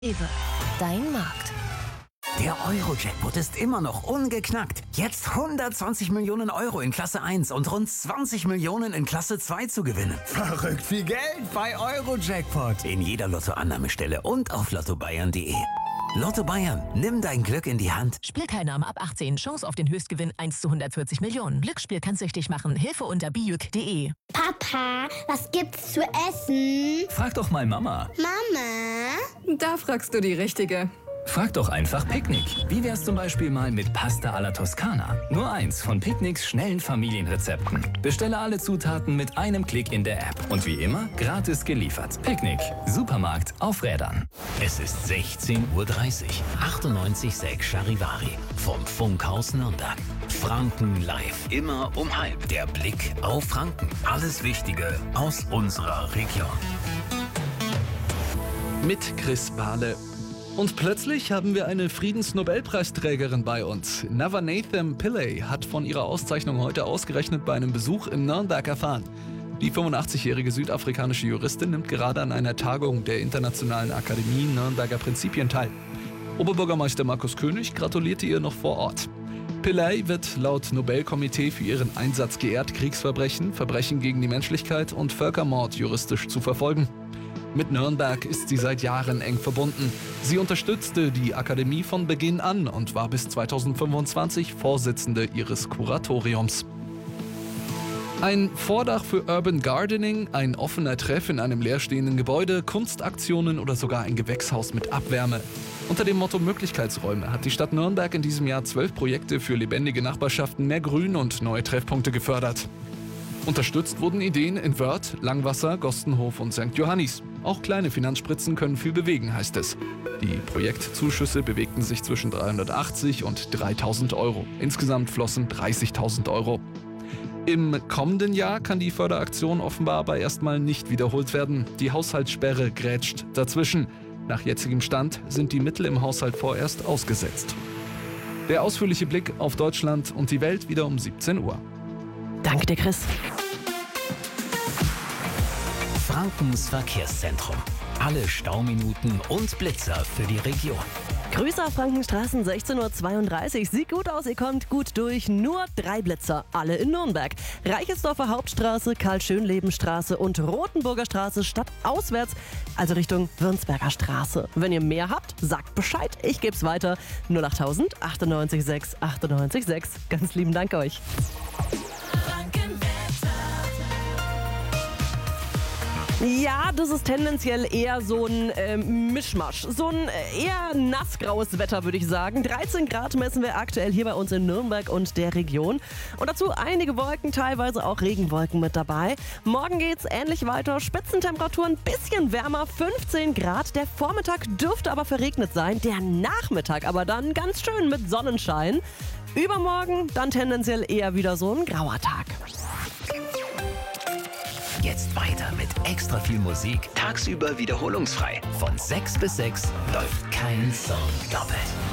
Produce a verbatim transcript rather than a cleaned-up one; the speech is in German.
Rewe, dein Markt. Der Euro-Jackpot ist immer noch ungeknackt. Jetzt hundertzwanzig Millionen Euro in Klasse eins und rund zwanzig Millionen in Klasse zwei zu gewinnen. Verrückt viel Geld bei Euro-Jackpot. In jeder Lottoannahmestelle und auf lotto bayern punkt de. Lotto Bayern, nimm dein Glück in die Hand. Spielteilnahme ab achtzehn. Chance auf den Höchstgewinn eins zu hundertvierzig Millionen. Glücksspiel kann süchtig machen. Hilfe unter bijuk punkt de. Papa, was gibt's zu essen? Frag doch mal Mama. Mama? Da fragst du die Richtige. Frag doch einfach Picknick. Wie wär's zum Beispiel mal mit Pasta alla Toskana? Nur eins von Picknicks schnellen Familienrezepten. Bestelle alle Zutaten mit einem Klick in der App. Und wie immer, gratis geliefert. Picknick. Supermarkt auf Rädern. Es ist sechzehn Uhr dreißig. achtundneunzig Komma sechs Charivari vom Funkhaus Nürnberg. Franken live. Immer um halb. Der Blick auf Franken. Alles Wichtige aus unserer Region. Mit Chris Bahle. Und plötzlich haben wir eine Friedensnobelpreisträgerin bei uns. Navanathan Pillay hat von ihrer Auszeichnung heute ausgerechnet bei einem Besuch in Nürnberg erfahren. Die fünfundachtzigjährige südafrikanische Juristin nimmt gerade an einer Tagung der Internationalen Akademie Nürnberger Prinzipien teil. Oberbürgermeister Markus König gratulierte ihr noch vor Ort. Pillay wird laut Nobelkomitee für ihren Einsatz geehrt, Kriegsverbrechen, Verbrechen gegen die Menschlichkeit und Völkermord juristisch zu verfolgen. Mit Nürnberg ist sie seit Jahren eng verbunden. Sie unterstützte die Akademie von Beginn an und war bis zweitausendfünfundzwanzig Vorsitzende ihres Kuratoriums. Ein Vordach für Urban Gardening, ein offener Treff in einem leerstehenden Gebäude, Kunstaktionen oder sogar ein Gewächshaus mit Abwärme. Unter dem Motto Möglichkeitsräume hat die Stadt Nürnberg in diesem Jahr zwölf Projekte für lebendige Nachbarschaften, mehr Grün und neue Treffpunkte gefördert. Unterstützt wurden Ideen in Wörth, Langwasser, Gostenhof und Sankt Johannis. Auch kleine Finanzspritzen können viel bewegen, heißt es. Die Projektzuschüsse bewegten sich zwischen dreihundertachtzig und dreitausend Euro. Insgesamt flossen dreißigtausend Euro. Im kommenden Jahr kann die Förderaktion offenbar aber erstmal nicht wiederholt werden. Die Haushaltssperre grätscht dazwischen. Nach jetzigem Stand sind die Mittel im Haushalt vorerst ausgesetzt. Der ausführliche Blick auf Deutschland und die Welt wieder um siebzehn Uhr. Danke dir, Chris. Frankens Verkehrszentrum. Alle Stauminuten und Blitzer für die Region. Grüße auf Frankenstraßen, sechzehn Uhr zweiunddreißig. Sieht gut aus, ihr kommt gut durch. Nur drei Blitzer, alle in Nürnberg. Reichelsdorfer Hauptstraße, Karl-Schönleben-Straße und Rotenburger Straße stadtauswärts, also Richtung Würnsberger Straße. Wenn ihr mehr habt, sagt Bescheid, ich geb's weiter. null achttausend achtundneunzig sechs achtundneunzig sechs. Ganz lieben Dank euch. Ja, das ist tendenziell eher so ein äh, Mischmasch. So ein äh, eher nassgraues Wetter, würde ich sagen. dreizehn Grad messen wir aktuell hier bei uns in Nürnberg und der Region. Und dazu einige Wolken, teilweise auch Regenwolken mit dabei. Morgen geht's ähnlich weiter. Spitzentemperaturen bisschen wärmer, fünfzehn Grad. Der Vormittag dürfte aber verregnet sein. Der Nachmittag aber dann ganz schön mit Sonnenschein. Übermorgen dann tendenziell eher wieder so ein grauer Tag. Jetzt weiter mit extra viel Musik. Tagsüber wiederholungsfrei. Von sechs bis sechs läuft kein Song doppelt.